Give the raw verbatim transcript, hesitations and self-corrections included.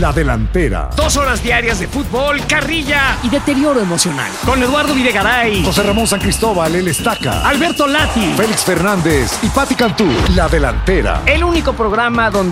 La Delantera. Dos horas diarias de fútbol, carrilla y deterioro emocional. Con Eduardo Videgaray, José Ramón San Cristóbal, el Estaca, Alberto Lati, Félix Fernández y Pati Cantú. La Delantera. El único programa donde